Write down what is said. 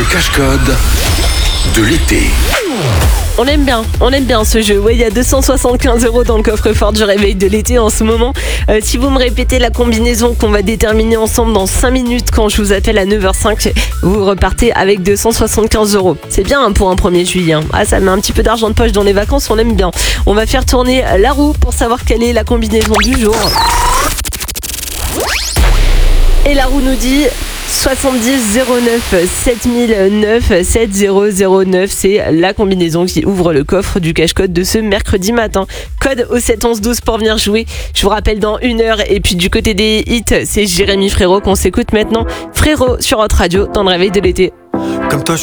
Le cache-code de l'été. On aime bien ce jeu. Ouais, il y a 275 € dans le coffre-fort du réveil de l'été en ce moment. Si vous me répétez la combinaison qu'on va déterminer ensemble dans 5 minutes quand je vous appelle à 9h05, vous repartez avec 275 €. C'est bien pour un 1er juillet. Ah, ça met un petit peu d'argent de poche dans les vacances, on aime bien. On va faire tourner la roue pour savoir quelle est la combinaison du jour. Et la roue nous dit 70 09 7009 7009, c'est la combinaison qui ouvre le coffre du cache-code de ce mercredi matin. Code au 7 11 12 pour venir jouer. Je vous rappelle dans 1 heure. Et puis du côté des hits, c'est Jérémy Frérot qu'on s'écoute maintenant. Frérot sur Hot Radio dans le réveil de l'été. Comme toi,